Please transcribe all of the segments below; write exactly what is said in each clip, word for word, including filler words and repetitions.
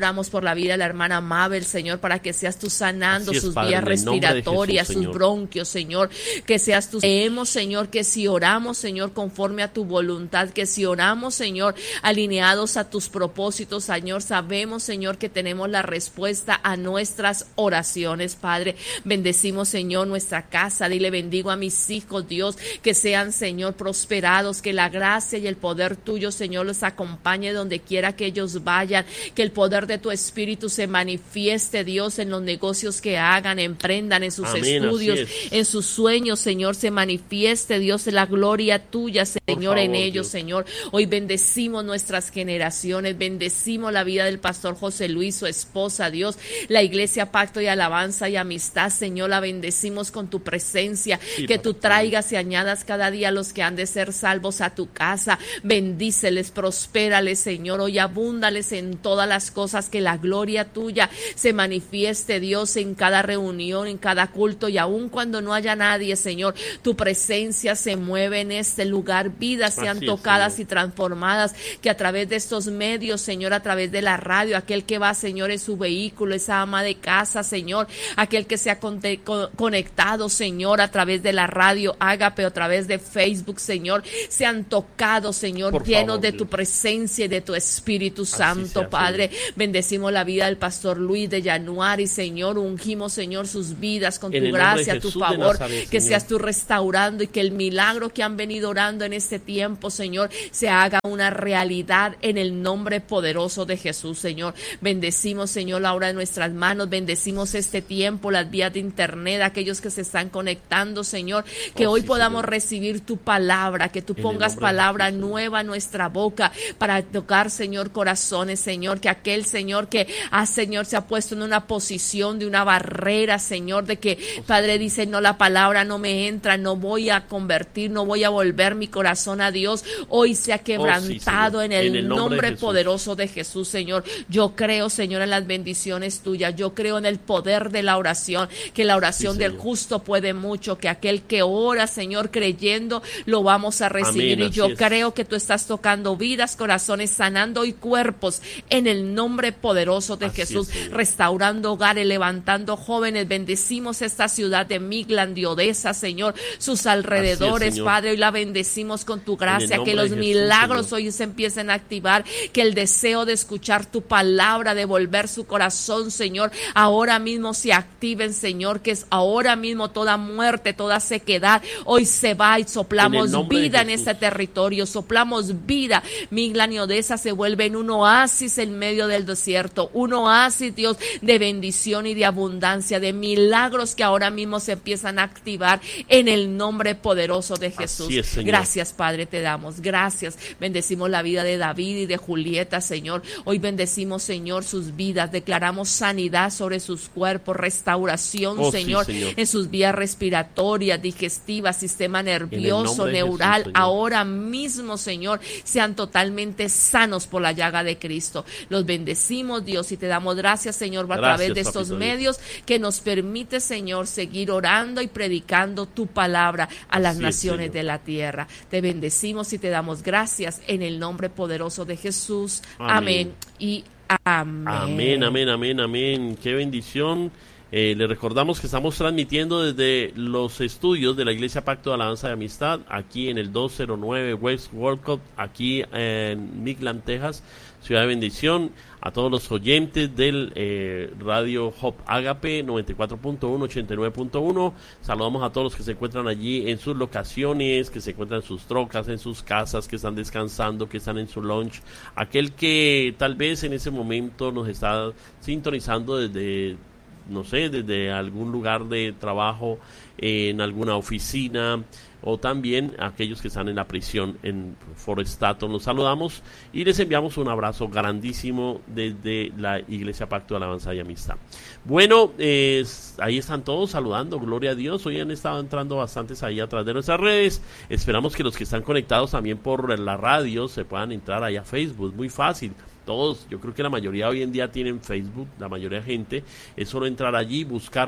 Oramos por la vida de la hermana Mabel, Señor, para que seas tú sanando es, sus Padre, vías respiratorias, Jesús, sus bronquios, Señor, que seas tú. Creemos, Señor, que si oramos, Señor, conforme a tu voluntad, que si oramos, Señor, alineados a tus propósitos, Señor, sabemos, Señor, que tenemos la respuesta a nuestras oraciones, Padre. Bendecimos, Señor, nuestra casa. Dile, bendigo a mis hijos, Dios, que sean, Señor, prosperados, que la gracia y el poder tuyo, Señor, los acompañe donde quiera que ellos vayan, que el poder de tu Espíritu se manifieste, Dios, en los negocios que hagan, emprendan, en sus Amén, estudios, en sus sueños, Señor, se manifieste, Dios, en la gloria tuya, Señor, favor, en ellos, Dios. Señor. Hoy bendecimos nuestras generaciones, bendecimos la vida del pastor José Luis, su esposa, Dios, la iglesia Pacto y Alabanza y Amistad, Señor, la bendecimos con tu presencia, sí, que tú traigas y añadas cada día a los que han de ser salvos a tu casa. Bendíceles, prospérales, Señor, hoy abúndales en todas las cosas, que la gloria tuya se manifieste, Dios, en cada reunión, en cada culto, y aun cuando no haya nadie, Señor, tu presencia se mueve en este lugar, vidas sean Así tocadas es, y transformadas, que a través de estos medios, Señor, a través de la radio, aquel que va, Señor, en su vehículo, esa ama de casa, Señor, aquel que se ha conectado, Señor, a través de la radio Ágape, a través de Facebook, Señor, sean tocados, Señor, Por llenos favor, de Dios. tu presencia y de tu Espíritu Santo, sea, Padre. Señor. Bendecimos la vida del pastor Luis de Januari, Señor, ungimos, Señor, sus vidas con en tu gracia, tu favor, Nazaret, que seas tú restaurando y que el milagro que han venido orando en este tiempo, Señor, se haga una realidad en el nombre poderoso de Jesús, Señor. Bendecimos, Señor, la obra de nuestras manos, bendecimos este tiempo, las vías de internet, aquellos que se están conectando, Señor, que oh, hoy sí, podamos Señor. recibir tu palabra, que tú en pongas palabra nueva en nuestra boca para tocar, Señor, corazones, Señor, que aquel, Señor, que ah, Señor, se ha puesto en una posición de una barrera, Señor, de que, oh, Padre, dice, no, la palabra no me entra, no voy a convertir, no voy a volver mi corazón a Dios, hoy se ha quebrantado oh, sí, en, el en el nombre, nombre de poderoso de Jesús, Señor. Yo creo, Señor, en las bendiciones tuyas, yo creo en el poder de la oración, que la oración sí, del justo puede mucho, que aquel que ora, Señor, creyendo, lo vamos a recibir. Amén, y yo es. creo que tú estás tocando vidas, corazones, sanando y cuerpos en el nombre poderoso de así Jesús, es, restaurando hogares, levantando jóvenes. Bendecimos esta ciudad de Midland, de Odessa, Señor, sus alrededores, es, Padre, hoy la bendecimos con tu gracia, que los Jesús, milagros Señor. hoy se empiecen a activar, que el deseo de escuchar tu palabra, de volver su corazón, Señor, ahora mismo se activen, Señor, que es ahora mismo toda muerte, toda sequedad, hoy se va y soplamos en vida en este territorio, soplamos vida. Midland y Odessa se vuelven un oasis en medio del desierto, un oasis, Dios, de bendición y de abundancia, de milagros que ahora mismo se empiezan a activar en el nombre poderoso de Jesús. Así es, gracias, Padre, te damos gracias. Bendecimos la vida de David y de Julieta, Señor. Hoy bendecimos, Señor, sus vidas, declaramos sanidad sobre sus cuerpos, restauración, oh, Señor, sí, Señor, en sus vías respiratorias, digestivas, sistema nervioso, neural, Jesús, ahora mismo, Señor, sean totalmente sanos por la llaga de Cristo. Los bendecimos, Dios, y te damos gracias, Señor, a gracias, través de estos papito medios Dios. que nos permite, Señor, seguir orando y predicando tu palabra a las Así naciones es, de la tierra. Te bendecimos y te damos gracias en el nombre poderoso de Jesús. Amén, amén y amén. Amén, amén, amén, amén. Qué bendición. Eh, le recordamos que estamos transmitiendo desde los estudios de la Iglesia Pacto de Alabanza y Amistad, aquí en el doscientos nueve West Walcott, aquí en Midland, Texas, Ciudad de Bendición. A todos los oyentes del eh, Radio Hop Ágape noventa y cuatro punto uno, ochenta y nueve punto uno. Saludamos a todos los que se encuentran allí en sus locaciones, que se encuentran en sus trocas, en sus casas, que están descansando, que están en su lunch. Aquel que tal vez en ese momento nos está sintonizando desde, no sé, desde algún lugar de trabajo, eh, en alguna oficina, o también aquellos que están en la prisión en Forestaton. Los saludamos y les enviamos un abrazo grandísimo desde la Iglesia Pacto de Alabanza y Amistad. Bueno, eh, ahí están todos saludando, gloria a Dios. Hoy han estado entrando bastantes ahí atrás de nuestras redes. Esperamos que los que están conectados también por la radio se puedan entrar ahí a Facebook, muy fácil. Todos, yo creo que la mayoría hoy en día tienen Facebook, la mayoría de gente, es solo entrar allí, buscar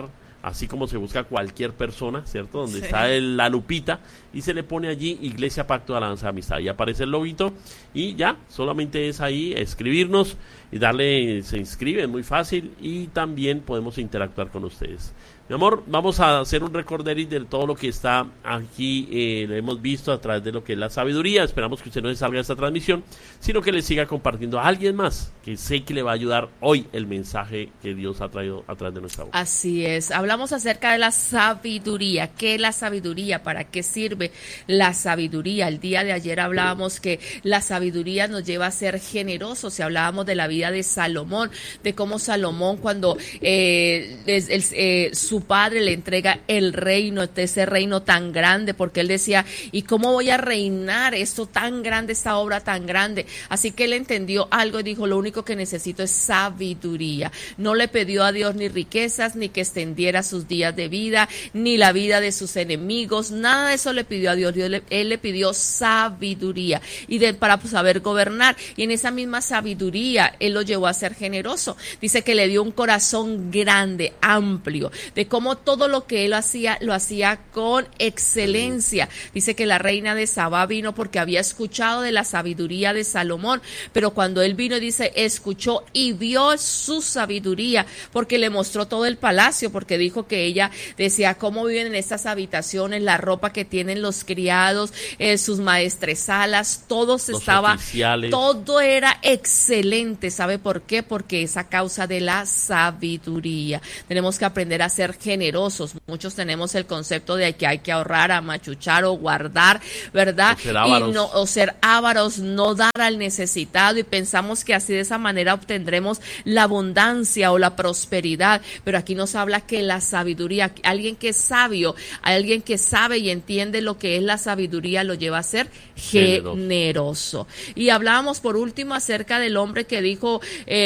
así como se busca cualquier persona, ¿cierto? Donde Sí. está el, la lupita, y se le pone allí Iglesia Pacto de Alabanza y Amistad. Y aparece el lobito, y ya, solamente es ahí escribirnos y darle, se inscribe, es muy fácil, y también podemos interactuar con ustedes. Mi amor, vamos a hacer un recorderis de todo lo que está aquí, eh, lo hemos visto a través de lo que es la sabiduría. Esperamos que usted no se salga de esta transmisión, sino que le siga compartiendo a alguien más, que sé que le va a ayudar hoy el mensaje que Dios ha traído a través de nuestra boca. Así es, hablamos acerca de la sabiduría. ¿Qué es la sabiduría? ¿Para qué sirve la sabiduría? El día de ayer hablábamos que la sabiduría nos lleva a ser generosos, y hablábamos de la vida de Salomón, de cómo Salomón cuando eh, es, es, eh, su padre le entrega el reino, ese reino tan grande, porque él decía, ¿y cómo voy a reinar esto tan grande, esta obra tan grande? Así que él entendió algo y dijo, lo único que necesito es sabiduría. No le pidió a Dios ni riquezas, ni que extendiera sus días de vida, ni la vida de sus enemigos, nada de eso le pidió a Dios. Dios le, él le pidió sabiduría y de, para saber gobernar, y en esa misma sabiduría él lo llevó a ser generoso. Dice que le dio un corazón grande, amplio, de cómo todo lo que él hacía, lo hacía con excelencia. Dice que la reina de Sabá vino porque había escuchado de la sabiduría de Salomón, pero cuando él vino, dice, escuchó y vio su sabiduría, porque le mostró todo el palacio, porque dijo que ella decía cómo viven en estas habitaciones, la ropa que tienen los criados, eh, sus maestresalas, todo se Los estaba, oficiales. todo era excelente. ¿Sabe por qué? Porque es a causa de la sabiduría. Tenemos que aprender a ser generosos. Muchos tenemos el concepto de que hay que ahorrar, amachuchar o guardar, ¿verdad? O ser ávaros. Y no, o ser ávaros, no dar al necesitado, y pensamos que así de esa manera obtendremos la abundancia o la prosperidad. Pero aquí nos habla que la sabiduría, alguien que es sabio, alguien que sabe y entiende lo que es la sabiduría, lo lleva a ser generoso. generoso. Y hablábamos por último acerca del hombre que dijo,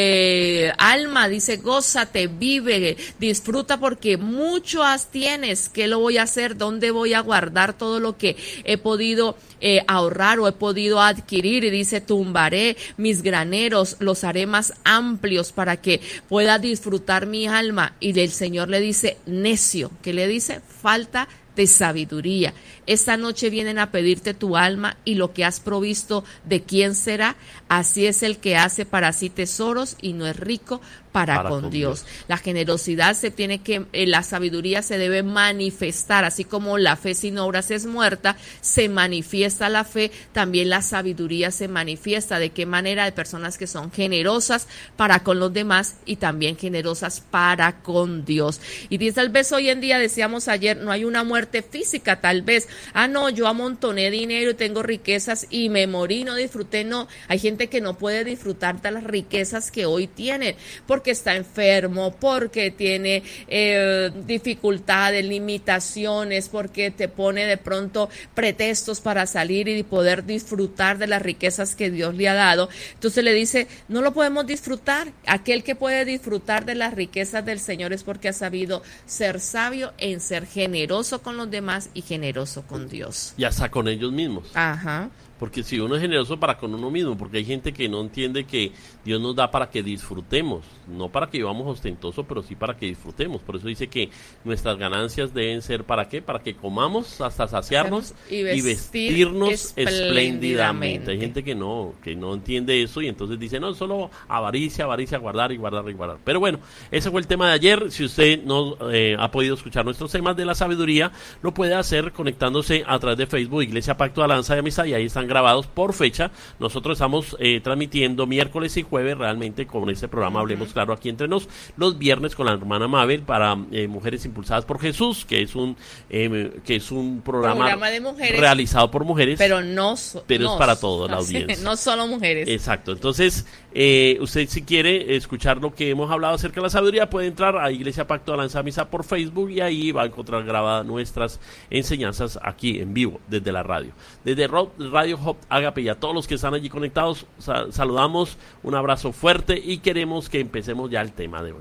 eh, alma, dice, gózate, vive, disfruta, porque mucho tienes. ¿Qué lo voy a hacer? ¿Dónde voy a guardar todo lo que he podido eh, ahorrar o he podido adquirir? Y dice, tumbaré mis graneros, los haré más amplios para que pueda disfrutar mi alma. Y el Señor le dice, necio. ¿Qué le dice? Falta de sabiduría. Esta noche vienen a pedirte tu alma, y lo que has provisto, ¿de quién será? Así es el que hace para sí tesoros y no es rico para, para con, con Dios. Dios. La generosidad se tiene que, eh, la sabiduría se debe manifestar, así como la fe sin obras es muerta, se manifiesta la fe, también la sabiduría se manifiesta. ¿De qué manera? De personas que son generosas para con los demás y también generosas para con Dios. Y tal vez hoy en día, decíamos ayer, no hay una muerte física, tal vez, ah no, yo amontoné dinero y tengo riquezas y me morí, no disfruté. No, hay gente que no puede disfrutar de las riquezas que hoy tienen, porque está enfermo, porque tiene eh, dificultades, limitaciones, porque te pone de pronto pretextos para salir y poder disfrutar de las riquezas que Dios le ha dado. Entonces le dice, no lo podemos disfrutar. Aquel que puede disfrutar de las riquezas del Señor es porque ha sabido ser sabio en ser generoso con los demás y generoso con Dios. Y hasta con ellos mismos. Ajá. Porque si uno es generoso para con uno mismo, porque hay gente que no entiende que Dios nos da para que disfrutemos, no para que vivamos ostentosos, pero sí para que disfrutemos. Por eso dice que nuestras ganancias deben ser ¿para qué? Para que comamos hasta saciarnos y, vestir y vestirnos espléndidamente. espléndidamente. Hay gente que no, que no entiende eso y entonces dice, no, solo avaricia, avaricia, guardar y guardar y guardar. Pero bueno, ese fue el tema de ayer. Si usted no eh, ha podido escuchar nuestros temas de la sabiduría, lo puede hacer conectándose a través de Facebook, Iglesia Pacto de Alabanza y Amistad, y ahí están grabados por fecha. Nosotros estamos eh, transmitiendo miércoles y jueves realmente con este programa, uh-huh. Hablemos Claro aquí entre nos, los viernes con la hermana Mabel para eh, Mujeres Impulsadas por Jesús, que es un eh, que es un programa, programa de mujeres, realizado por mujeres, pero no so, pero no, es para toda la no, audiencia, no solo mujeres. Exacto. Entonces eh, usted si quiere escuchar lo que hemos hablado acerca de la sabiduría, puede entrar a Iglesia Pacto de Alabanza y Amistad por Facebook y ahí va a encontrar grabadas nuestras enseñanzas aquí en vivo desde la radio, desde Radio Hop Agape, y a todos los que están allí conectados sal- saludamos, un abrazo fuerte y queremos que empecemos ya el tema de hoy.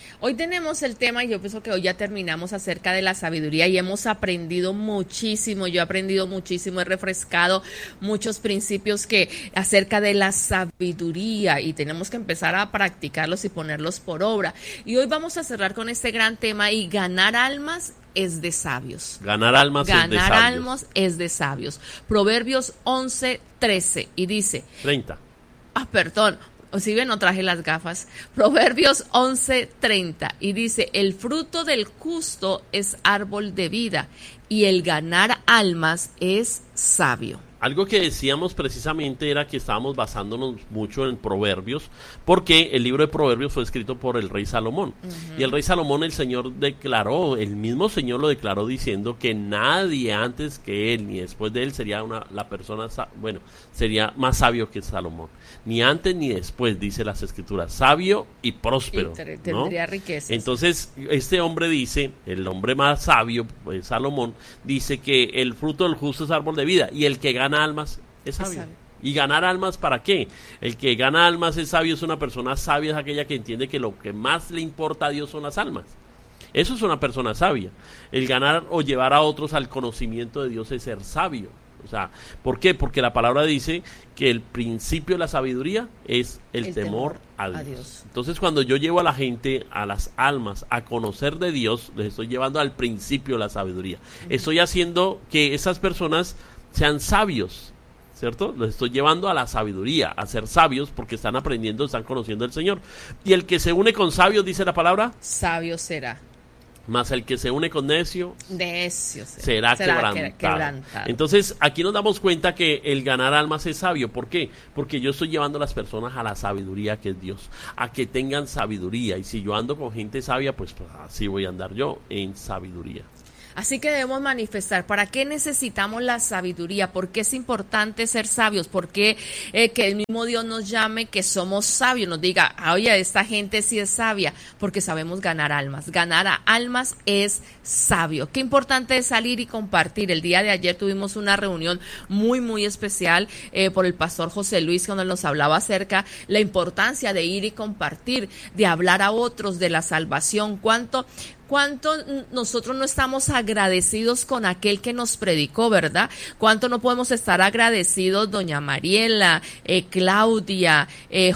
Hoy tenemos el tema y yo pienso que hoy ya terminamos acerca de la sabiduría y hemos aprendido muchísimo, yo he aprendido muchísimo, he refrescado muchos principios que acerca de la sabiduría y tenemos que empezar a practicarlos y ponerlos por obra. Y hoy vamos a cerrar con este gran tema y ganar almas es de sabios. Ganar almas ganar es de sabios. Ganar almas es de sabios. Proverbios once, trece y dice... treinta. Ah, perdón. O si bien no traje las gafas. Proverbios once, treinta y dice, el fruto del justo es árbol de vida y el ganar almas es sabio. Algo que decíamos precisamente era que estábamos basándonos mucho en Proverbios, porque el libro de Proverbios fue escrito por el rey Salomón. Uh-huh. Y el rey Salomón, el Señor declaró, el mismo Señor lo declaró diciendo que nadie antes que él ni después de él sería una la persona, bueno, sería más sabio que Salomón. Ni antes ni después, dice las Escrituras, sabio y próspero. Y te, tendría ¿no? riquezas. Entonces, este hombre dice, el hombre más sabio, pues, Salomón, dice que el fruto del justo es árbol de vida y el que gana almas es sabio. Es sabio. ¿Y ganar almas para qué? El que gana almas es sabio, es una persona sabia, es aquella que entiende que lo que más le importa a Dios son las almas. Eso es una persona sabia. El ganar o llevar a otros al conocimiento de Dios es ser sabio. O sea, ¿por qué? Porque la palabra dice que el principio de la sabiduría es el, el temor, temor a, Dios. a Dios. Entonces, cuando yo llevo a la gente, a las almas, a conocer de Dios, les estoy llevando al principio de la sabiduría. Uh-huh. Estoy haciendo que esas personas sean sabios, ¿cierto? Los estoy llevando a la sabiduría, a ser sabios porque están aprendiendo, están conociendo al Señor. Y el que se une con sabios, dice la palabra, sabio será. Más el que se une con necio, necio será, será, será quebrantado. quebrantado. Entonces, aquí nos damos cuenta que el ganar almas es sabio. ¿Por qué? Porque yo estoy llevando a las personas a la sabiduría que es Dios, a que tengan sabiduría. Y si yo ando con gente sabia, pues, pues así voy a andar yo en sabiduría. Así que debemos manifestar, ¿para qué necesitamos la sabiduría? ¿Por qué es importante ser sabios? ¿Por qué eh, que el mismo Dios nos llame que somos sabios? Nos diga, oye, esta gente sí es sabia, porque sabemos ganar almas. Ganar a almas es sabio. Qué importante es salir y compartir. El día de ayer tuvimos una reunión muy, muy especial eh, por el pastor José Luis, cuando nos hablaba acerca de la importancia de ir y compartir, de hablar a otros de la salvación. ¿Cuánto... ¿Cuánto nosotros no estamos agradecidos con aquel que nos predicó, verdad? ¿Cuánto no podemos estar agradecidos, doña Mariela, eh, Claudia, eh,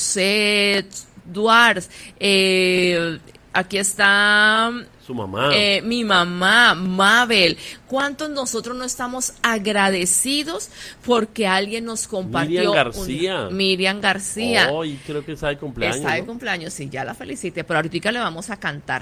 José Duarte, eh, aquí está... Su mamá. Eh, mi mamá, Mabel. ¿Cuántos nosotros no estamos agradecidos porque alguien nos compartió? Miriam García. Un, Miriam García. Hoy oh, creo que está de cumpleaños. Está de ¿no? cumpleaños, sí, ya la felicité, pero ahorita le vamos a cantar.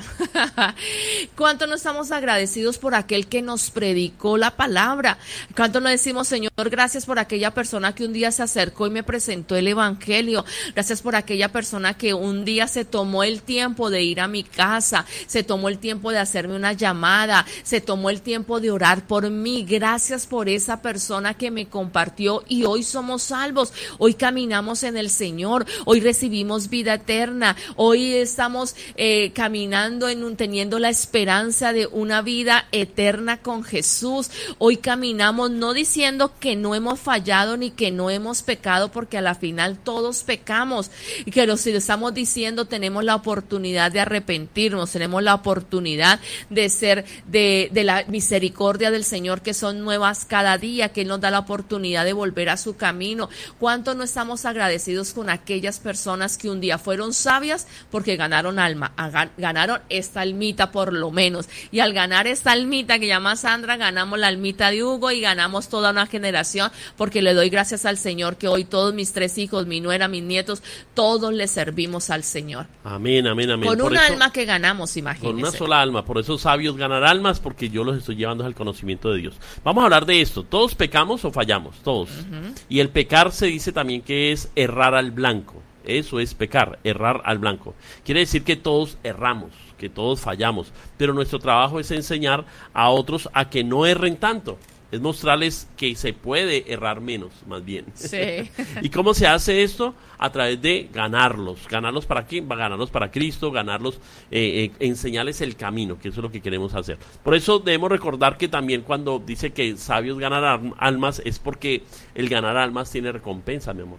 ¿Cuánto no estamos agradecidos por aquel que nos predicó la palabra? ¿Cuánto no decimos, Señor, gracias por aquella persona que un día se acercó y me presentó el evangelio? Gracias por aquella persona que un día se tomó el tiempo de ir a mi casa, se tomó el tiempo de hacerme una llamada, se tomó el tiempo de orar por mí. Gracias por esa persona que me compartió y hoy somos salvos, hoy caminamos en el Señor, hoy recibimos vida eterna, hoy estamos eh, caminando en un, teniendo la esperanza de una vida eterna con Jesús. Hoy caminamos no diciendo que no hemos fallado ni que no hemos pecado, porque a la final todos pecamos, y que lo, si lo estamos diciendo, tenemos la oportunidad de arrepentirnos, tenemos la oportunidad de ser de, de la misericordia del Señor, que son nuevas cada día, que Él nos da la oportunidad de volver a su camino. ¿Cuánto no estamos agradecidos con aquellas personas que un día fueron sabias porque ganaron alma, ganaron esta almita por lo menos, y al ganar esta almita que llama Sandra, ganamos la almita de Hugo y ganamos toda una generación, porque le doy gracias al Señor que hoy todos mis tres hijos, mi nuera, mis nietos, todos le servimos al Señor. Amén, amén, amén. Con por un eso, alma que ganamos, imagínense. Con una sola alma, por eso sabios ganar almas, porque yo los estoy llevando al conocimiento de Dios. Vamos a hablar de esto. ¿Todos pecamos o fallamos? Todos. Uh-huh. Y el pecar se dice también que es errar al blanco. Eso es pecar, errar al blanco. Quiere decir que todos erramos, que todos fallamos, pero nuestro trabajo es enseñar a otros a que no erren tanto. Es mostrarles que se puede errar menos, más bien. Sí. ¿Y cómo se hace esto? A través de ganarlos. ¿Ganarlos para quién? Ganarlos para Cristo, ganarlos, eh, eh, enseñarles el camino, que eso es lo que queremos hacer. Por eso debemos recordar que también cuando dice que sabios ganan almas, es porque el ganar almas tiene recompensa, mi amor.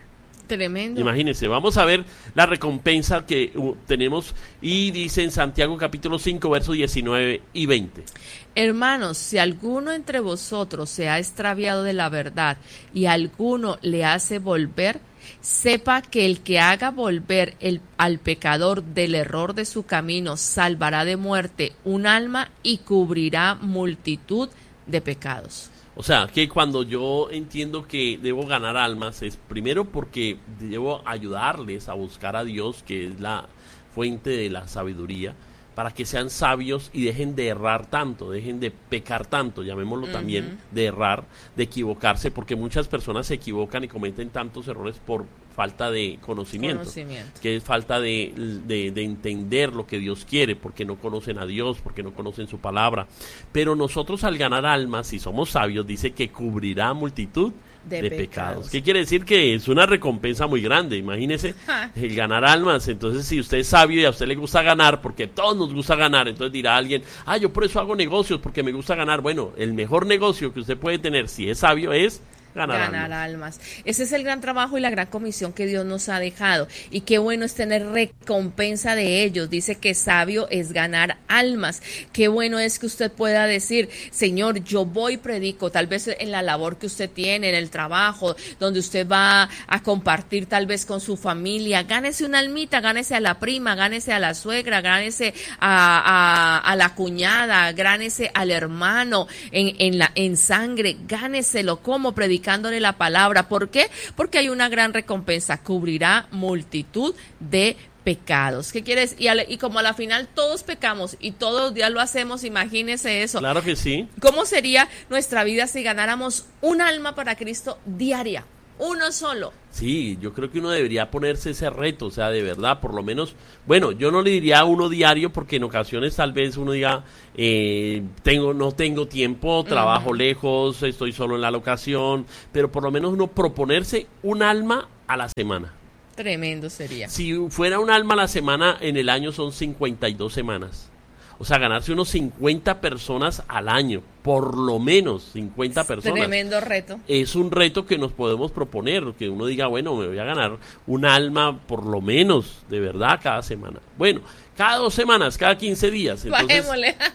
Tremendo. Imagínense, vamos a ver la recompensa que uh, tenemos y dice en Santiago capítulo cinco, versos diecinueve y veinte. Hermanos, si alguno entre vosotros se ha extraviado de la verdad y alguno le hace volver, sepa que el que haga volver el, al pecador del error de su camino salvará de muerte un alma y cubrirá multitud de pecados. O sea, que cuando yo entiendo que debo ganar almas es primero porque debo ayudarles a buscar a Dios, que es la fuente de la sabiduría, para que sean sabios y dejen de errar tanto, dejen de pecar tanto, llamémoslo uh-huh. también, de errar, de equivocarse, porque muchas personas se equivocan y cometen tantos errores por falta de conocimiento, conocimiento. que es falta de, de, de entender lo que Dios quiere, porque no conocen a Dios, porque no conocen su palabra. Pero nosotros al ganar almas, si somos sabios, dice que cubrirá multitud de, de pecados. pecados. ¿Qué quiere decir? Que es una recompensa muy grande, imagínese el ganar almas. Entonces, si usted es sabio y a usted le gusta ganar, porque a todos nos gusta ganar, entonces dirá alguien, ah, yo por eso hago negocios, porque me gusta ganar. Bueno, el mejor negocio que usted puede tener, si es sabio, es ganar, ganar almas. almas. Ese es el gran trabajo y la gran comisión que Dios nos ha dejado. Y qué bueno es tener recompensa de ellos. Dice que sabio es ganar almas. Qué bueno es que usted pueda decir, Señor, yo voy y predico, tal vez en la labor que usted tiene, en el trabajo, donde usted va a compartir tal vez con su familia. Gánese una almita, gánese a la prima, gánese a la suegra, gánese a, a, a la cuñada, gánese al hermano en, en, la, en sangre, gáneselo como predicador. Predicándole la palabra. ¿Por qué? Porque hay una gran recompensa. Cubrirá multitud de pecados. ¿Qué quieres? Y, al, y como a la final todos pecamos y todos los días lo hacemos, imagínese eso. Claro que sí. ¿Cómo sería nuestra vida si ganáramos un alma para Cristo diaria? Uno solo. Sí, yo creo que uno debería ponerse ese reto, o sea, de verdad, por lo menos, bueno, yo no le diría a uno diario, porque en ocasiones tal vez uno diga, eh, tengo, no tengo tiempo, trabajo uh-huh. lejos, estoy solo en la locación, pero por lo menos uno proponerse un alma a la semana. Tremendo sería. Si fuera un alma a la semana, en el año son cincuenta y dos semanas. O sea, ganarse unos cincuenta personas al año, por lo menos cincuenta personas. Tremendo reto. Es un reto que nos podemos proponer, que uno diga, bueno, me voy a ganar un alma por lo menos, de verdad, cada semana. Bueno, cada dos semanas, cada quince días. Entonces,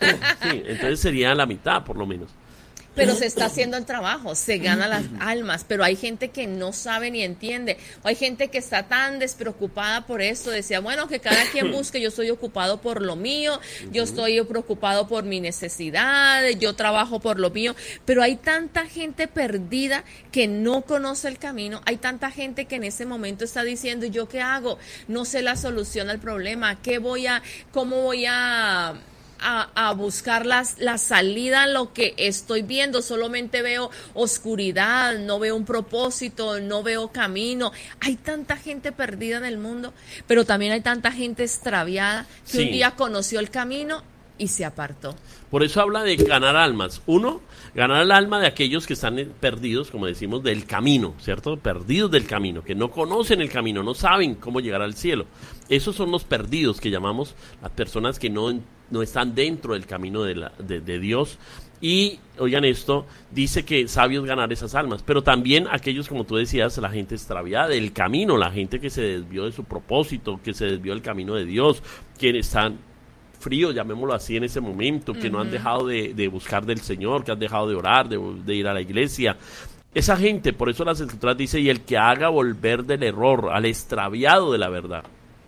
sí, entonces sería la mitad, por lo menos. Pero se está haciendo el trabajo, se ganan las almas, pero hay gente que no sabe ni entiende, o hay gente que está tan despreocupada por esto, decía, bueno, que cada quien busque, yo estoy ocupado por lo mío, yo estoy preocupado por mi necesidad, yo trabajo por lo mío, pero hay tanta gente perdida que no conoce el camino, hay tanta gente que en ese momento está diciendo, ¿yo qué hago? No sé la solución al problema, ¿qué voy a, cómo voy a... A, a buscar las, la salida a lo que estoy viendo, solamente veo oscuridad, no veo un propósito, no veo camino. Hay tanta gente perdida en el mundo, pero también hay tanta gente extraviada que sí. un día conoció el camino y se apartó. Por eso habla de ganar almas. Uno, ganar el alma de aquellos que están perdidos, como decimos, del camino, ¿cierto? Perdidos del camino, que no conocen el camino, no saben cómo llegar al cielo. Esos son los perdidos que llamamos las personas que no, no están dentro del camino de, la, de, de Dios. Y, oigan esto, dice que sabios ganar esas almas, pero también aquellos, como tú decías, la gente extraviada del camino, la gente que se desvió de su propósito, que se desvió del camino de Dios, quienes están frío, llamémoslo así en ese momento, que uh-huh. no han dejado de, de buscar del Señor, que han dejado de orar, de, de ir a la iglesia. Esa gente, por eso las Escrituras dice, y el que haga volver del error al extraviado de la verdad,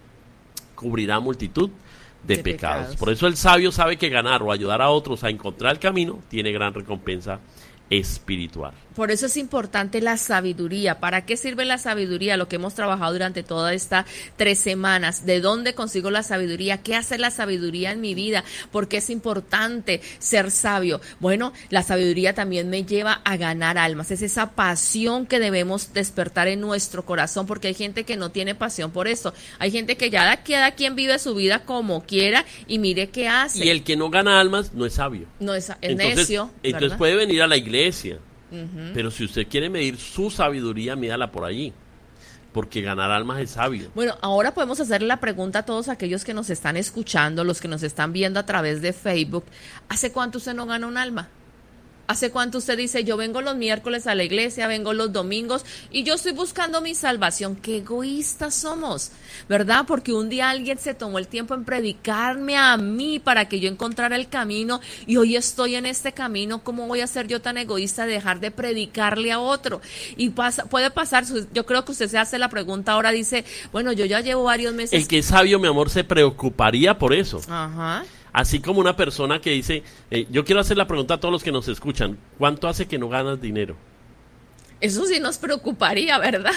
cubrirá multitud de, de pecados. pecados. Por eso el sabio sabe que ganar o ayudar a otros a encontrar el camino tiene gran recompensa espiritual. Por eso es importante la sabiduría. ¿Para qué sirve la sabiduría? Lo que hemos trabajado durante todas estas tres semanas. ¿De dónde consigo la sabiduría? ¿Qué hace la sabiduría en mi vida? ¿Por qué es importante ser sabio? Bueno, la sabiduría también me lleva a ganar almas. Es esa pasión que debemos despertar en nuestro corazón, porque hay gente que no tiene pasión por eso. Hay gente que ya cada quien vive su vida como quiera y mire qué hace. Y el que no gana almas no es sabio. No es, es entonces, necio. Entonces ¿verdad? Puede venir a la iglesia. Uh-huh. Pero si usted quiere medir su sabiduría, mídala por allí, porque ganar almas es sabio. Bueno, ahora podemos hacerle la pregunta a todos aquellos que nos están escuchando, los que nos están viendo a través de Facebook. ¿Hace cuánto usted no gana un alma? ¿Hace cuánto usted dice, yo vengo los miércoles a la iglesia, vengo los domingos y yo estoy buscando mi salvación? Qué egoístas somos, ¿verdad? Porque un día alguien se tomó el tiempo en predicarme a mí para que yo encontrara el camino y hoy estoy en este camino. ¿Cómo voy a ser yo tan egoísta de dejar de predicarle a otro? Y pasa, puede pasar, yo creo que usted se hace la pregunta ahora, dice, bueno, yo ya llevo varios meses. El que es sabio, mi amor, se preocuparía por eso. Ajá. Así como una persona que dice, eh, yo quiero hacer la pregunta a todos los que nos escuchan, ¿cuánto hace que no ganas dinero? Eso sí nos preocuparía, ¿verdad?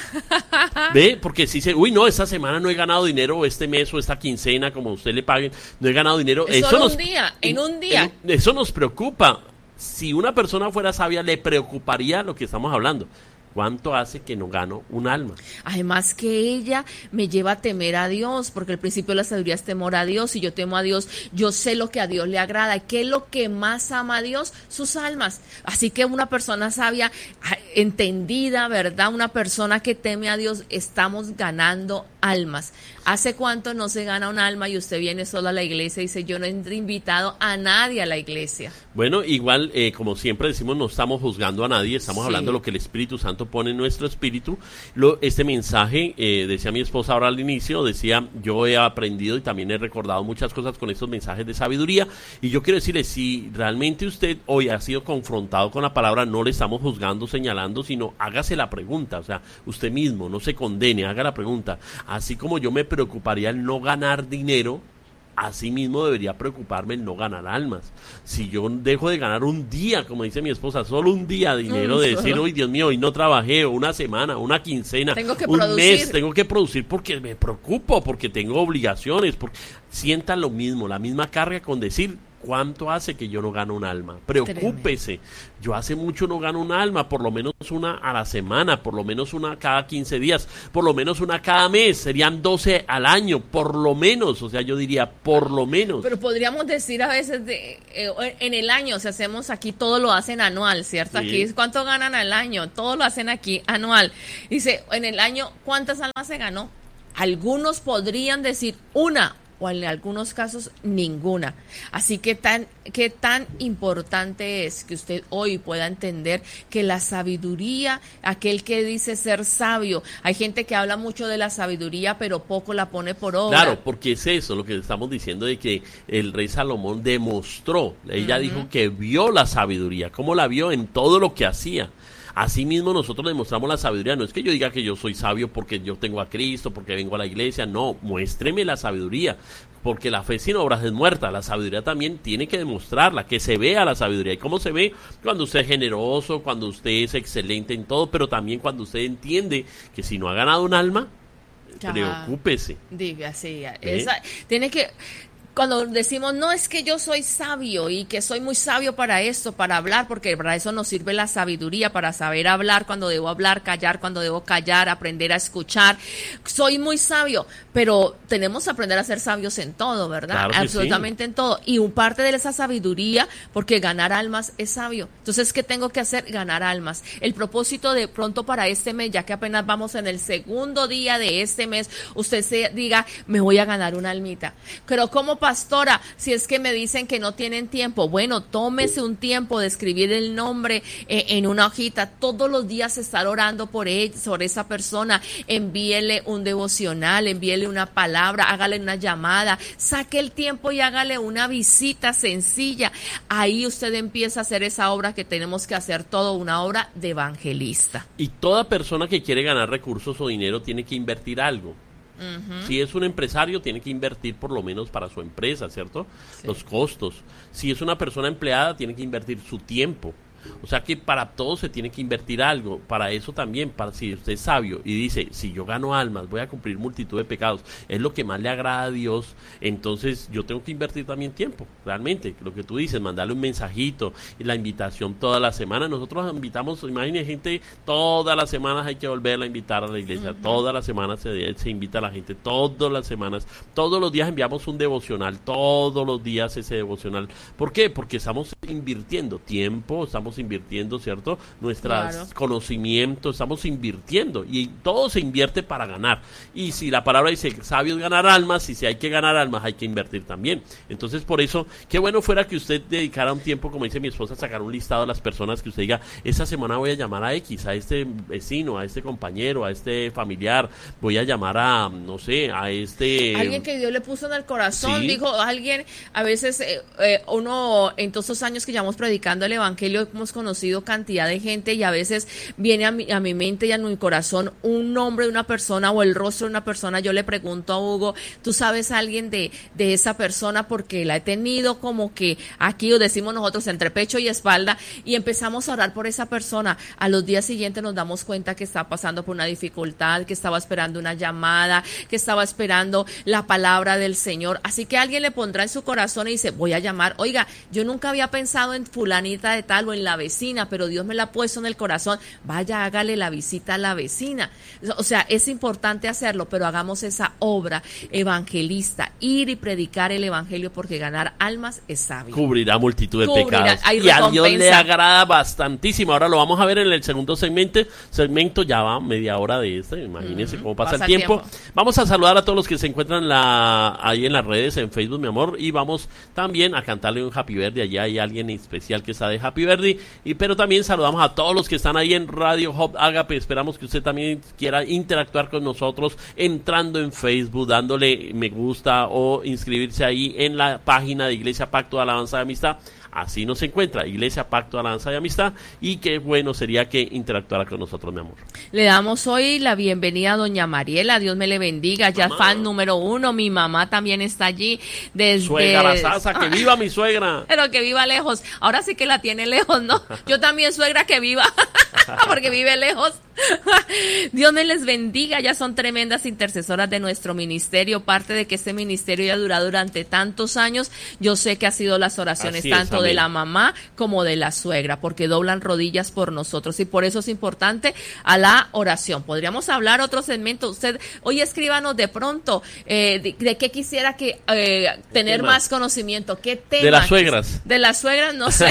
¿Ve? Porque si dice, uy, no, esta semana no he ganado dinero, o este mes o esta quincena, como usted le paguen, no he ganado dinero. Es eso solo nos, un día, en un día. En, eso nos preocupa. Si una persona fuera sabia, le preocuparía lo que estamos hablando. ¿Cuánto hace que no gano un alma? Además que ella me lleva a temer a Dios, porque el principio de la sabiduría es temor a Dios. Si yo temo a Dios, yo sé lo que a Dios le agrada. ¿Qué es lo que más ama a Dios? Sus almas. Así que una persona sabia, entendida, ¿verdad? Una persona que teme a Dios, estamos ganando almas. ¿Hace cuánto no se gana un alma y usted viene solo a la iglesia y dice, yo no he invitado a nadie a la iglesia? Bueno, igual, eh, como siempre decimos, no estamos juzgando a nadie, estamos Sí. hablando de lo que el Espíritu Santo pone en nuestro espíritu. Lo, este mensaje, eh, decía mi esposa ahora al inicio, decía, yo he aprendido y también he recordado muchas cosas con estos mensajes de sabiduría, y yo quiero decirle, si realmente usted hoy ha sido confrontado con la palabra, no le estamos juzgando, señalando, sino hágase la pregunta, o sea, usted mismo, no se condene, haga la pregunta. Así como yo me preocuparía el no ganar dinero, así mismo debería preocuparme el no ganar almas. Si yo dejo de ganar un día, como dice mi esposa, solo un día de dinero, Mm, de decir, solo. uy, Dios mío, hoy no trabajé, o una semana, una quincena, Tengo que un producir. mes, tengo que producir porque me preocupo, porque tengo obligaciones, porque sientan lo mismo, la misma carga con decir, ¿cuánto hace que yo no gano un alma? Preocúpese. Yo hace mucho no gano un alma, por lo menos una a la semana, por lo menos una cada quince días, por lo menos una cada mes, serían doce al año, por lo menos, o sea, yo diría, por lo menos. Pero podríamos decir a veces de, eh, en el año, si hacemos aquí, todo lo hacen anual, ¿cierto? Sí. Aquí, ¿cuánto ganan al año? Todo lo hacen aquí anual. Dice, en el año, ¿cuántas almas se ganó? Algunos podrían decir una, o en algunos casos ninguna. Así que tan, qué tan importante es que usted hoy pueda entender que la sabiduría, aquel que dice ser sabio, hay gente que habla mucho de la sabiduría, pero poco la pone por obra. Claro, porque es eso lo que estamos diciendo de que el rey Salomón demostró, ella uh-huh. dijo que vio la sabiduría, ¿cómo la vio? En todo lo que hacía. Asimismo nosotros demostramos la sabiduría, no es que yo diga que yo soy sabio porque yo tengo a Cristo, porque vengo a la iglesia, no, muéstreme la sabiduría, porque la fe sin obras es muerta, la sabiduría también tiene que demostrarla, que se vea la sabiduría. ¿Y cómo se ve? Cuando usted es generoso, cuando usted es excelente en todo, pero también cuando usted entiende que si no ha ganado un alma, Ajá. preocúpese. Diga, sí, ¿Eh? esa, tiene que... Cuando decimos, no, es que yo soy sabio y que soy muy sabio para esto, para hablar, porque para eso nos sirve la sabiduría, para saber hablar cuando debo hablar, callar cuando debo callar, aprender a escuchar. Soy muy sabio, pero tenemos que aprender a ser sabios en todo, ¿verdad? Claro que absolutamente sí. En todo. Y un parte de esa sabiduría, porque ganar almas es sabio. Entonces, ¿qué tengo que hacer? Ganar almas. El propósito de pronto para este mes, ya que apenas vamos en el segundo día de este mes, usted se diga, me voy a ganar una almita. Pero ¿cómo pastora, si es que me dicen que no tienen tiempo? Bueno, tómese un tiempo de escribir el nombre eh, en una hojita, todos los días estar orando por él, sobre esa persona, envíele un devocional, envíele una palabra, hágale una llamada, saque el tiempo y hágale una visita sencilla. Ahí usted empieza a hacer esa obra que tenemos que hacer todo, una obra de evangelista. Y toda persona que quiere ganar recursos o dinero tiene que invertir algo. Uh-huh. Si es un empresario, tiene que invertir por lo menos para su empresa, ¿cierto? Sí. Los costos. Si es una persona empleada, tiene que invertir su tiempo. O sea que para todo se tiene que invertir algo. Para eso también, para si usted es sabio y dice, si yo gano almas, voy a cumplir multitud de pecados, es lo que más le agrada a Dios, entonces yo tengo que invertir también tiempo, realmente, lo que tú dices, mandarle un mensajito y la invitación toda la semana. Nosotros invitamos, imagínense, gente, todas las semanas hay que volverla a invitar a la iglesia, uh-huh. todas las semanas se, se invita a la gente, todas las semanas, todos los días enviamos un devocional, todos los días ese devocional. ¿Por qué? Porque estamos invirtiendo tiempo, estamos estamos invirtiendo, ¿cierto? Nuestros Claro. conocimientos, estamos invirtiendo y todo se invierte para ganar. Y si la palabra dice sabio es ganar almas, y si hay que ganar almas hay que invertir también. Entonces, por eso, qué bueno fuera que usted dedicara un tiempo, como dice mi esposa, a sacar un listado de las personas que usted diga, esta semana voy a llamar a X, a este vecino, a este compañero, a este familiar, voy a llamar a, no sé, a este... Alguien que Dios le puso en el corazón, Sí. dijo alguien, a veces eh, eh, uno, en todos esos años que llevamos predicando el evangelio, hemos conocido cantidad de gente y a veces viene a mi, a mi mente y a mi corazón un nombre de una persona o el rostro de una persona. Yo le pregunto a Hugo, ¿tú sabes a alguien de, de esa persona? Porque la he tenido como que aquí, o decimos nosotros, entre pecho y espalda, y empezamos a orar por esa persona. A los días siguientes nos damos cuenta que está pasando por una dificultad, que estaba esperando una llamada, que estaba esperando la palabra del Señor. Así que alguien le pondrá en su corazón y dice, voy a llamar. Oiga, yo nunca había pensado en fulanita de tal o en la vecina, pero Dios me la ha puesto en el corazón. Vaya, hágale la visita a la vecina. O sea, es importante hacerlo, pero hagamos esa obra evangelista, ir y predicar el evangelio, porque ganar almas es sabio. Cubrirá multitud de Cubrirá, pecados. hay Y a Dios le recompensa. agrada bastantísimo. Ahora lo vamos a ver en el segundo segmento. Segmento ya va media hora de este. Imagínense Ujú, cómo pasa, pasa el el tiempo. tiempo. Vamos a saludar a todos los que se encuentran la, ahí en las redes, en Facebook, mi amor. Y vamos también a cantarle un Happy Birthday. Allá hay alguien especial que está de Happy Birthday. Y, pero también saludamos a todos los que están ahí en Radio Hop Agape. Esperamos que usted también quiera interactuar con nosotros entrando en Facebook, dándole me gusta o inscribirse ahí en la página de Iglesia Pacto de Alabanza y Amistad. Así nos encuentra, Iglesia Pacto de Alabanza y Amistad, y qué bueno sería que interactuara con nosotros, mi amor. Le damos hoy la bienvenida a doña Mariela, Dios me le bendiga, ya Mamá. fan número uno, mi mamá también está allí desde... Suegra la salsa, que viva mi suegra. Pero que viva lejos, ahora sí que la tiene lejos, ¿no? Yo también suegra que viva, porque vive lejos. Dios me les bendiga, ya son tremendas intercesoras de nuestro ministerio, parte de que este ministerio ya ha durado durante tantos años. Yo sé que ha sido las oraciones Así es, tanto de amén. la mamá como de la suegra, porque doblan rodillas por nosotros, y por eso es importante a la oración. Podríamos hablar otro segmento. Usted hoy escríbanos de pronto eh, de, de qué quisiera que eh, tener tema? más conocimiento, qué tema. De las suegras. De las suegras, no sé.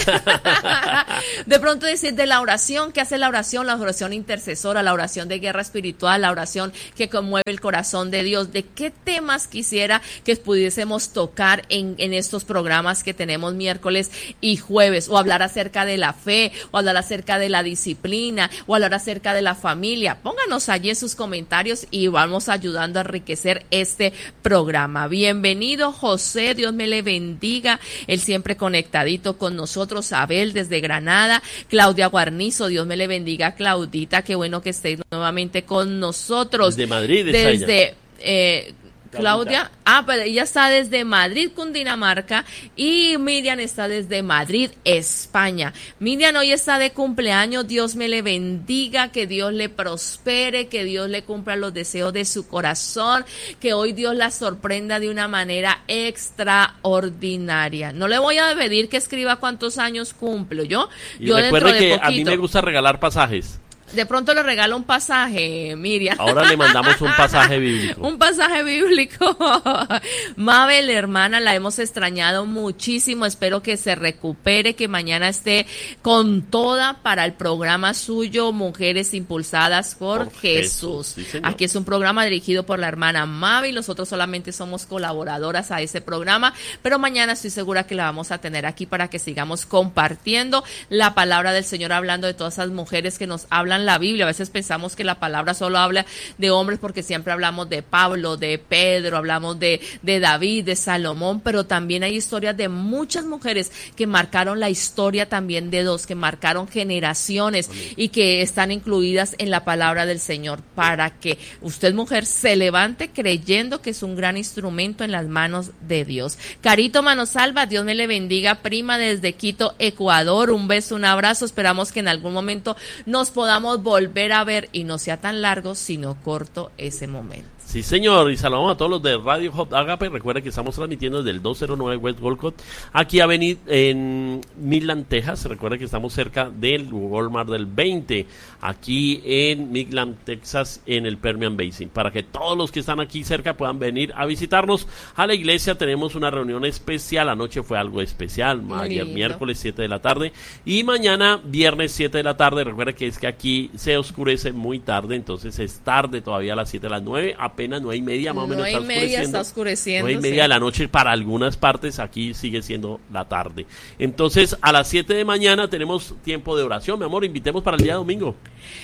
De pronto decir de la oración, ¿qué hace la oración? La oración intercesora, la oración de guerra espiritual, la oración que conmueve el corazón de Dios. ¿De qué temas quisiera que pudiésemos tocar en, en estos programas que tenemos miércoles y jueves? O hablar acerca de la fe, o hablar acerca de la disciplina, o hablar acerca de la familia. Pónganos allí en sus comentarios y vamos ayudando a enriquecer este programa. Bienvenido, José, Dios me le bendiga. Él siempre conectadito con nosotros. Abel desde Granada, Claudia Guarnizo, Dios me le bendiga, Claudita, qué bueno que estéis nuevamente con nosotros. Desde Madrid está ella. Desde eh, Claudia, ah, pero ella está desde Madrid, Cundinamarca, y Miriam está desde Madrid, España. Miriam hoy está de cumpleaños, Dios me le bendiga, que Dios le prospere, que Dios le cumpla los deseos de su corazón, que hoy Dios la sorprenda de una manera extraordinaria. No le voy a pedir que escriba cuántos años cumplo yo. Y yo recuerde dentro de que a mí poquito, me gusta regalar pasajes. de pronto le regalo un pasaje, Miriam. Ahora le mandamos un pasaje bíblico. Un pasaje bíblico. Mabel, hermana, la hemos extrañado muchísimo. Espero que se recupere, que mañana esté con toda para el programa suyo, Mujeres Impulsadas por, Por Jesús. Jesús, sí, señor. Aquí es un programa dirigido por la hermana Mabel. Nosotros solamente somos colaboradoras a ese programa, pero mañana estoy segura que la vamos a tener aquí para que sigamos compartiendo la palabra del Señor, hablando de todas esas mujeres que nos hablan la Biblia. A veces pensamos que la palabra solo habla de hombres porque siempre hablamos de Pablo, de Pedro, hablamos de, de David, de Salomón, pero también hay historias de muchas mujeres que marcaron la historia también de Dios, que marcaron generaciones y que están incluidas en la palabra del Señor, para que usted, mujer, se levante creyendo que es un gran instrumento en las manos de Dios. Carito Manosalva, Dios me le bendiga, prima desde Quito, Ecuador. Un beso, un abrazo. Esperamos que en algún momento nos podamos volver a ver y no sea tan largo, sino corto ese momento. Sí, señor, y saludamos a todos los de Radio Hop Agape. Recuerda que estamos transmitiendo desde el doscientos nueve West Walcott, aquí Avenida en Midland, Texas. Recuerda que estamos cerca del Walmart del veinte, aquí en Midland, Texas, en el Permian Basin. Para que todos los que están aquí cerca puedan venir a visitarnos a la iglesia. Tenemos una reunión especial, anoche fue algo especial, ayer miércoles siete de la tarde y mañana viernes siete de la tarde. Recuerda que es que aquí se oscurece muy tarde, entonces es tarde todavía a las siete de las nueve, apenas nueve y media más o menos está oscureciendo. Está oscureciendo. nueve y media sí. de la noche para algunas partes, aquí sigue siendo la tarde. Entonces, a las siete de mañana tenemos tiempo de oración, mi amor, invitemos para el día domingo.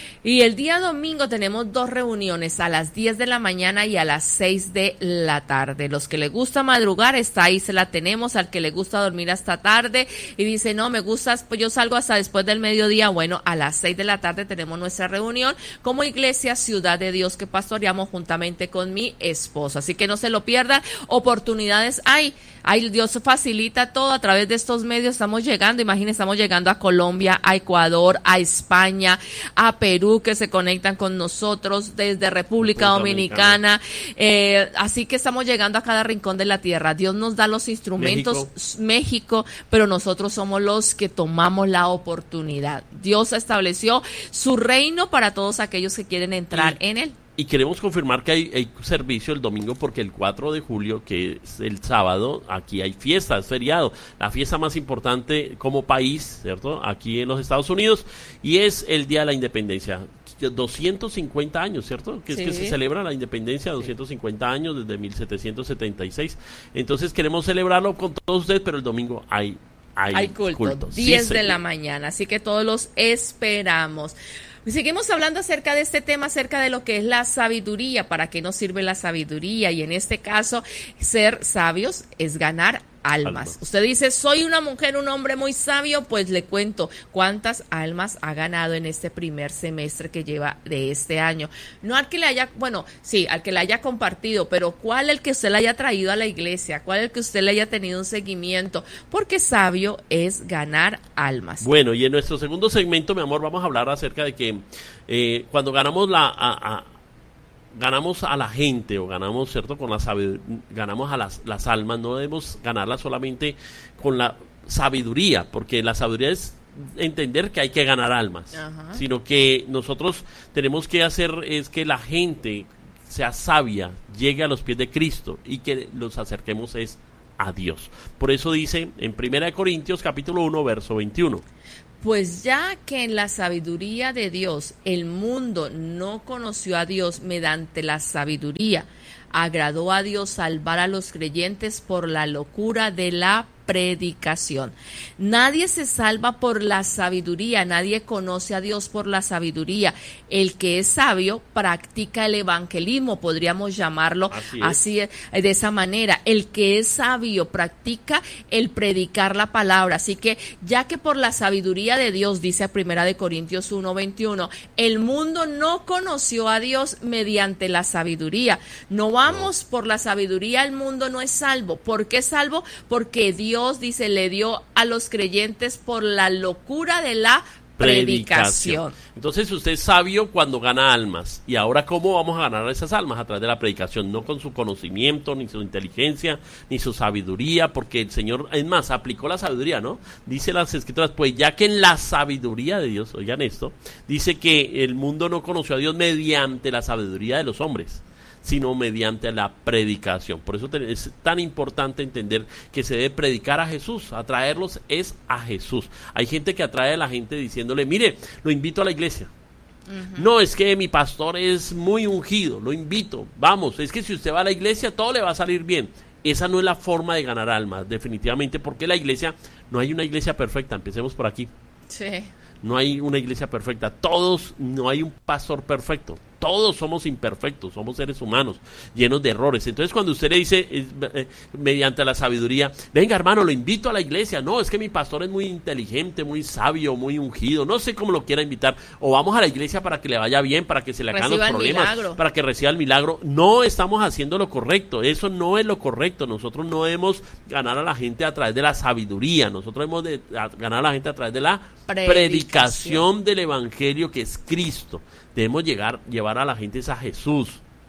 Y el día domingo tenemos dos reuniones, a las diez de la mañana y a las seis de la tarde. Los que le gusta madrugar, está ahí, se la tenemos. Al que le gusta dormir hasta tarde y dice, no, me gusta, pues yo salgo hasta después del mediodía. Bueno, a las seis de la tarde tenemos nuestra reunión como Iglesia Ciudad de Dios, que pastoreamos juntamente con mi esposo. Así que no se lo pierdan, oportunidades hay. Ay, Dios facilita todo a través de estos medios. Estamos llegando, imagínense, estamos llegando a Colombia, a Ecuador, a España, a Perú, que se conectan con nosotros desde República Dominicana. Eh, así que estamos llegando a cada rincón de la tierra. Dios nos da los instrumentos, México. México, pero nosotros somos los que tomamos la oportunidad. Dios estableció su reino para todos aquellos que quieren entrar y, en él. Y queremos confirmar que hay, hay servicio el domingo, porque el cuatro de julio, que es el sábado, aquí hay fiesta, es feriado, la fiesta más importante como país, ¿cierto? Aquí en los Estados Unidos, y es el Día de la Independencia. doscientos cincuenta años, ¿cierto? Que sí. es que se celebra la independencia, doscientos cincuenta años desde mil setecientos setenta y seis. Entonces queremos celebrarlo con todos ustedes, pero el domingo hay hay, hay culto, culto. diez sí, de la mañana, así que todos los esperamos. Seguimos hablando acerca de este tema, acerca de lo que es la sabiduría, para qué nos sirve la sabiduría, y en este caso, ser sabios es ganar almas. almas. Usted dice, soy una mujer, un hombre muy sabio, pues le cuento cuántas almas ha ganado en este primer semestre que lleva de este año. No al que le haya, bueno, sí, al que le haya compartido, pero cuál el que usted le haya traído a la iglesia, cuál el que usted le haya tenido un seguimiento, porque sabio es ganar almas. Bueno, y en nuestro segundo segmento, mi amor, vamos a hablar acerca de que eh, cuando ganamos la... A, a, ganamos a la gente o ganamos, ¿cierto? Con la sabiduría, ganamos a las, las almas, no debemos ganarlas solamente con la sabiduría, porque la sabiduría es entender que hay que ganar almas, Ajá. sino que nosotros tenemos que hacer es que la gente sea sabia, llegue a los pies de Cristo y que los acerquemos es a Dios. Por eso dice en Primera de Corintios capítulo uno, verso veintiuno. Pues ya que en la sabiduría de Dios el mundo no conoció a Dios mediante la sabiduría, agradó a Dios salvar a los creyentes por la locura de la predicación. Nadie se salva por la sabiduría, nadie conoce a Dios por la sabiduría. El que es sabio practica el evangelismo, podríamos llamarlo así, así de esa manera. El que es sabio practica el predicar la palabra. Así que ya que por la sabiduría de Dios, dice Primera de Corintios uno veintiuno, el mundo no conoció a Dios mediante la sabiduría. No vamos por la sabiduría, el mundo no es salvo. ¿Por qué es salvo? Porque Dios Dios, dice, le dio a los creyentes por la locura de la predicación. predicación. Entonces usted es sabio cuando gana almas. Y ahora, ¿cómo vamos a ganar esas almas? A través de la predicación, no con su conocimiento, ni su inteligencia, ni su sabiduría, porque el Señor, es más, aplicó la sabiduría, ¿no? Dice las Escrituras, pues ya que en la sabiduría de Dios, oigan esto, dice que el mundo no conoció a Dios mediante la sabiduría de los hombres, sino mediante la predicación. Por eso es tan importante entender que se debe predicar a Jesús. Atraerlos es a Jesús. Hay gente que atrae a la gente diciéndole, mire, lo invito a la iglesia. Uh-huh. No, es que mi pastor es muy ungido, lo invito. Vamos, es que si usted va a la iglesia todo le va a salir bien. Esa no es la forma de ganar almas, definitivamente, porque la iglesia, no hay una iglesia perfecta. Empecemos por aquí. Sí. No hay una iglesia perfecta. Todos, no hay un pastor perfecto. Todos somos imperfectos, somos seres humanos, llenos de errores. Entonces cuando usted le dice, eh, eh, mediante la sabiduría, venga hermano, lo invito a la iglesia. No, es que mi pastor es muy inteligente, muy sabio, muy ungido, no sé cómo lo quiera invitar. O vamos a la iglesia para que le vaya bien, para que se le acaben los problemas, milagro. para que reciba el milagro. No estamos haciendo lo correcto, eso no es lo correcto. Nosotros no debemos ganar a la gente a través de la sabiduría, nosotros debemos de ganar a la gente a través de la predicación, predicación del evangelio, que es Cristo. Debemos llegar, llevar a la gente a Jesús.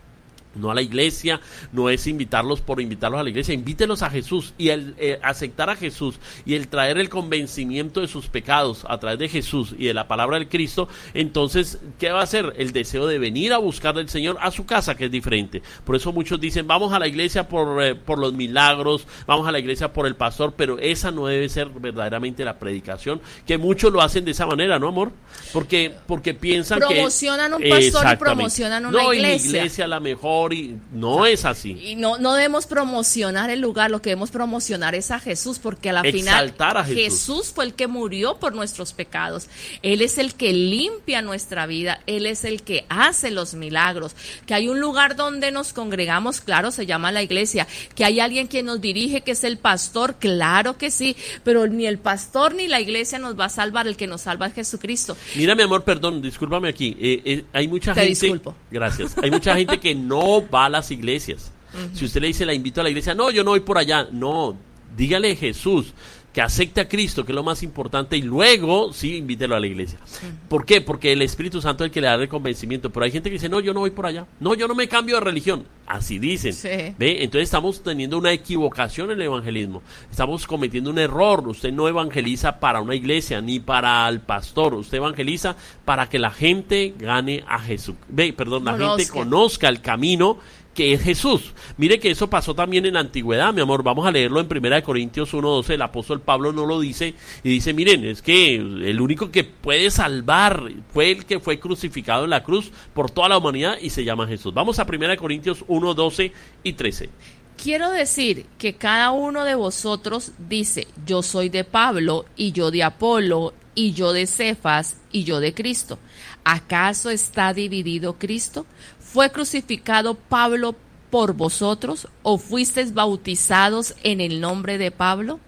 no a la iglesia, no es invitarlos por invitarlos a la iglesia, invítelos a Jesús, y el eh, aceptar a Jesús y el traer el convencimiento de sus pecados a través de Jesús y de la palabra del Cristo, entonces, ¿qué va a hacer? El deseo de venir a buscar del Señor a su casa, que es diferente. Por eso muchos dicen, vamos a la iglesia por, eh, por los milagros, vamos a la iglesia por el pastor, pero esa no debe ser verdaderamente la predicación, que muchos lo hacen de esa manera, ¿no, amor? Porque, porque piensan promocionan que... un pastor y promocionan una no, iglesia. No, y la iglesia la mejor, y no es así. Y no, no debemos promocionar el lugar, lo que debemos promocionar es a Jesús, porque a la Exaltar final a Jesús. Jesús fue el que murió por nuestros pecados. Él es el que limpia nuestra vida, Él es el que hace los milagros. Que hay un lugar donde nos congregamos, claro, se llama la iglesia. Que hay alguien que nos dirige, que es el pastor, claro que sí, pero ni el pastor ni la iglesia nos va a salvar, el que nos salva es Jesucristo. Mira, mi amor, perdón, discúlpame aquí, eh, eh, hay mucha Te gente, disculpo. Gracias, hay mucha gente que no va a las iglesias. Uh-huh. Si usted le dice, la invito a la iglesia, no, yo no voy por allá, no, dígale a Jesús que acepte a Cristo, que es lo más importante, y luego sí, invítelo a la iglesia. Uh-huh. ¿Por qué? Porque el Espíritu Santo es el que le da el convencimiento, pero hay gente que dice, no, yo no voy por allá, no, yo no me cambio de religión, así dicen. Sí. ¿Ve? Entonces estamos teniendo una equivocación en el evangelismo, estamos cometiendo un error. Usted no evangeliza para una iglesia, ni para el pastor, usted evangeliza para que la gente gane a Jesús. Ve, perdón, la Conozca. gente conozca el camino que es Jesús. Mire que eso pasó también en la antigüedad, mi amor. Vamos a leerlo en primera de Corintios uno doce. El apóstol Pablo no lo dice y dice, miren, es que el único que puede salvar fue el que fue crucificado en la cruz por toda la humanidad y se llama Jesús. Vamos a primera de Corintios uno doce y trece. Quiero decir que cada uno de vosotros dice, yo soy de Pablo, y yo de Apolo, y yo de Cefas, y yo de Cristo. ¿Acaso está dividido Cristo? ¿Fue crucificado Pablo por vosotros, o fuisteis bautizados en el nombre de Pablo?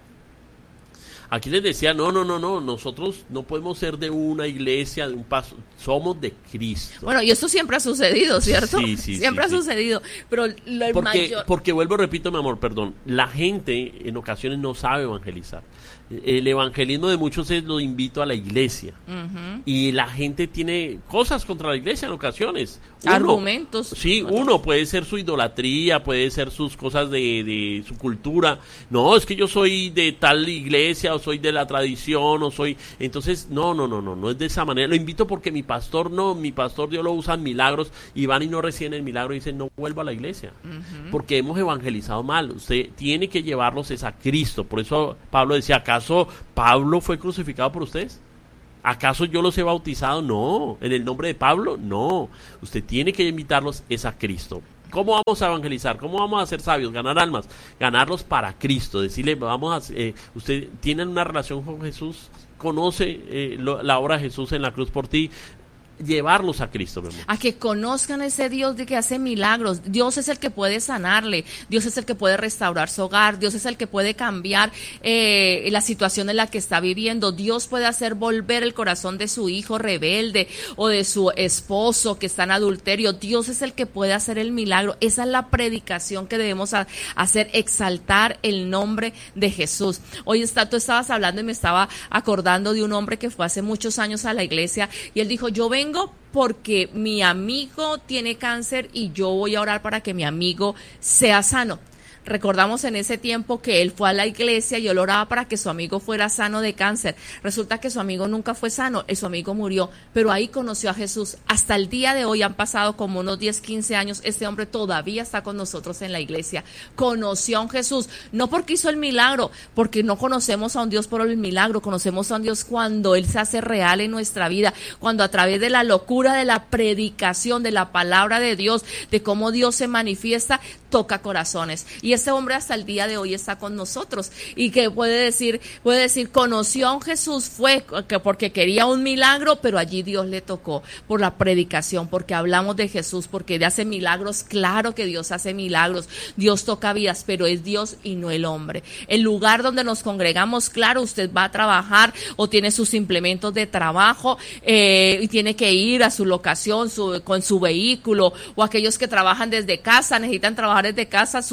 Aquí les decía, no, no, no, no, nosotros no podemos ser de una iglesia, de un paso, somos de Cristo. Bueno, y esto siempre ha sucedido, ¿cierto? Sí, sí, Siempre sí, ha sí. sucedido, pero lo Porque, mayor... porque vuelvo, repito, mi amor, perdón, la gente en ocasiones no sabe evangelizar. El evangelismo de muchos es lo invito a la iglesia. Uh-huh. Y la gente tiene cosas contra la iglesia en ocasiones. Uno, argumentos. Sí, uno puede ser su idolatría, puede ser sus cosas de, de su cultura. No, es que yo soy de tal iglesia, o soy de la tradición, o soy... Entonces, no, no, no, no, no es de esa manera. Lo invito porque mi pastor no, mi pastor Dios lo usa en milagros, y van y no reciben el milagro y dicen, no vuelvo a la iglesia. Uh-huh. Porque hemos evangelizado mal. Usted tiene que llevarlos es a Cristo. Por eso Pablo decía, ¿acaso Pablo fue crucificado por ustedes? ¿Acaso yo los he bautizado? No. ¿En el nombre de Pablo? No. Usted tiene que invitarlos es a Cristo. ¿Cómo vamos a evangelizar? ¿Cómo vamos a ser sabios? Ganar almas. Ganarlos para Cristo. Decirle, vamos a... Eh, usted tiene una relación con Jesús, conoce eh, lo, la obra de Jesús en la cruz por ti. Llevarlos a Cristo, mi amor. A que conozcan ese Dios de que hace milagros. Dios es el que puede sanarle, Dios es el que puede restaurar su hogar, Dios es el que puede cambiar eh, la situación en la que está viviendo. Dios puede hacer volver el corazón de su hijo rebelde o de su esposo que está en adulterio. Dios es el que puede hacer el milagro. Esa es la predicación que debemos a, hacer, exaltar el nombre de Jesús. Hoy está, tú estabas hablando y me estaba acordando de un hombre que fue hace muchos años a la iglesia, y él dijo, yo vengo porque mi amigo tiene cáncer y yo voy a orar para que mi amigo sea sano. Recordamos en ese tiempo que él fue a la iglesia y él oraba para que su amigo fuera sano de cáncer. Resulta que su amigo nunca fue sano, y su amigo murió, pero ahí conoció a Jesús. Hasta el día de hoy han pasado como unos diez, quince años, este hombre todavía está con nosotros en la iglesia. Conoció a un Jesús, no porque hizo el milagro, porque no conocemos a un Dios por el milagro, conocemos a un Dios cuando Él se hace real en nuestra vida, cuando a través de la locura de la predicación, de la palabra de Dios, de cómo Dios se manifiesta, toca corazones. Y ese hombre hasta el día de hoy está con nosotros, y que puede decir, puede decir, conoció a un Jesús, fue que porque quería un milagro, pero allí Dios le tocó por la predicación, porque hablamos de Jesús, porque Él hace milagros. Claro que Dios hace milagros, Dios toca vidas, pero es Dios y no el hombre. El lugar donde nos congregamos, claro, usted va a trabajar o tiene sus implementos de trabajo eh, y tiene que ir a su locación su, con su vehículo, o aquellos que trabajan desde casa, necesitan trabajar desde casa, su sistema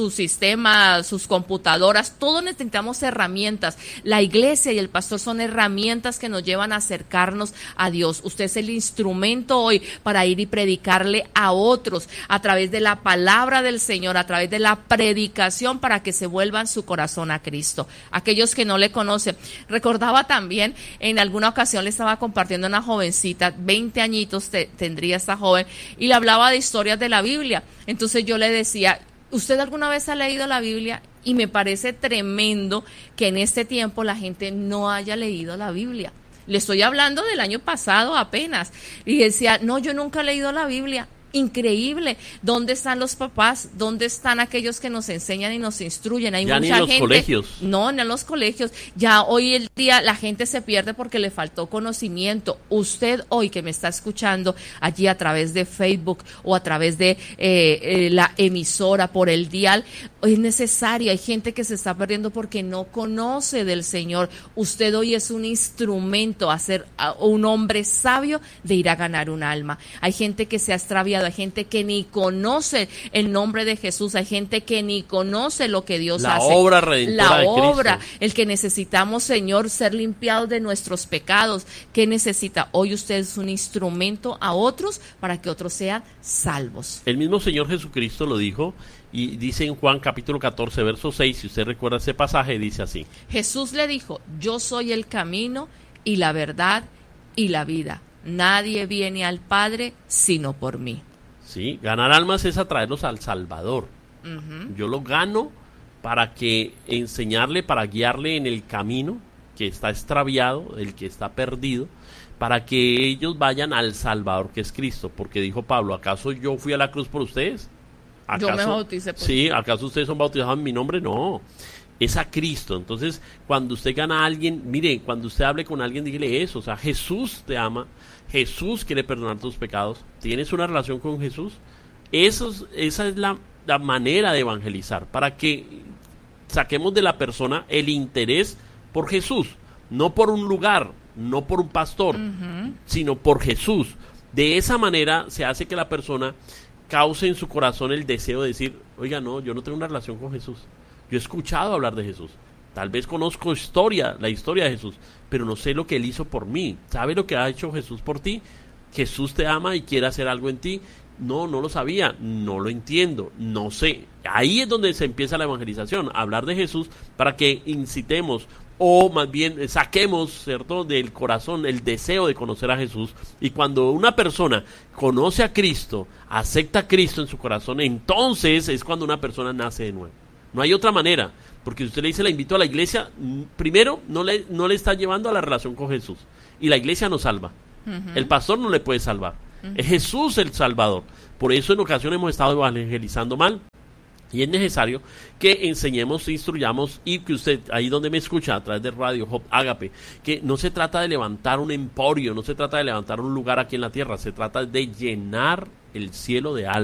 sistemas, sus computadoras, todos necesitamos herramientas. La iglesia y el pastor son herramientas que nos llevan a acercarnos a Dios. Usted es el instrumento hoy para ir y predicarle a otros a través de la palabra del Señor, a través de la predicación, para que se vuelvan su corazón a Cristo. Aquellos que no le conocen. Recordaba también, en alguna ocasión le estaba compartiendo a una jovencita, veinte añitos te, tendría esta joven, y le hablaba de historias de la Biblia. Entonces yo le decía, ¿usted alguna vez ha leído la Biblia? Y me parece tremendo que en este tiempo la gente no haya leído la Biblia. Le estoy hablando del año pasado apenas. Y decía, no, yo nunca he leído la Biblia. Increíble. ¿Dónde están los papás? ¿Dónde están aquellos que nos enseñan y nos instruyen? Hay ya mucha ni en los gente, colegios. No, ni en los colegios. Ya hoy el día la gente se pierde porque le faltó conocimiento. Usted hoy que me está escuchando allí a través de Facebook o a través de eh, eh, la emisora por el dial, es necesario. Hay gente que se está perdiendo porque no conoce del Señor. Usted hoy es un instrumento a ser a, un hombre sabio de ir a ganar un alma. Hay gente que se ha extraviado. Hay gente que ni conoce el nombre de Jesús, hay gente que ni conoce lo que Dios la hace. Obra redentora la de obra, Cristo. El que necesitamos, Señor, ser limpiados de nuestros pecados. ¿Qué necesita? Hoy usted es un instrumento a otros para que otros sean salvos. El mismo Señor Jesucristo lo dijo y dice en Juan capítulo catorce, verso seis, si usted recuerda ese pasaje, dice así. Jesús le dijo, yo soy el camino y la verdad y la vida. Nadie viene al Padre sino por mí. Sí, ganar almas es atraerlos al Salvador. Uh-huh. Yo lo gano para que enseñarle, para guiarle en el camino que está extraviado, el que está perdido, para que ellos vayan al Salvador que es Cristo. Porque dijo Pablo, ¿acaso yo fui a la cruz por ustedes? ¿Acaso, yo me bauticé por Sí, ¿acaso ustedes son bautizados en mi nombre? No, es a Cristo. Entonces, cuando usted gana a alguien, mire, cuando usted hable con alguien, dígale eso, o sea, Jesús te ama. Jesús quiere perdonar tus pecados. ¿Tienes una relación con Jesús? Eso es, esa es la, la manera de evangelizar, para que saquemos de la persona el interés por Jesús, no por un lugar, no por un pastor, uh-huh. sino por Jesús. De esa manera se hace que la persona cause en su corazón el deseo de decir, oiga, no, yo no tengo una relación con Jesús. Yo he escuchado hablar de Jesús. Tal vez conozco historia, la historia de Jesús, pero no sé lo que Él hizo por mí. ¿Sabe lo que ha hecho Jesús por ti? Jesús te ama y quiere hacer algo en ti. No, no lo sabía, no lo entiendo, no sé. Ahí es donde se empieza la evangelización, hablar de Jesús para que incitemos o más bien saquemos, ¿cierto?, del corazón el deseo de conocer a Jesús. Y cuando una persona conoce a Cristo, acepta a Cristo en su corazón, entonces es cuando una persona nace de nuevo. No hay otra manera. Porque si usted le dice, la invito a la iglesia, primero, no le, no le está llevando a la relación con Jesús. Y la iglesia no salva. Uh-huh. El pastor no le puede salvar. Uh-huh. Es Jesús el Salvador. Por eso en ocasiones hemos estado evangelizando mal. Y es necesario que enseñemos, instruyamos, y que usted, ahí donde me escucha, a través de Radio Hope Ágape, que no se trata de levantar un emporio, no se trata de levantar un lugar aquí en la tierra, se trata de llenar el cielo de almas.